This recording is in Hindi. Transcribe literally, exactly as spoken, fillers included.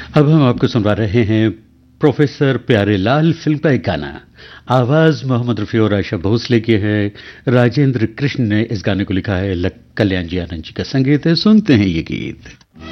अब हम आपको सुनवा रहे हैं प्रोफेसर प्यारेलाल फिल्म का एक गाना। आवाज मोहम्मद रफ़ी और आशा भोसले की है। राजेंद्र कृष्ण ने इस गाने को लिखा है। लक- कल्याण जी आनंद जी का संगीत है। सुनते हैं ये गीत।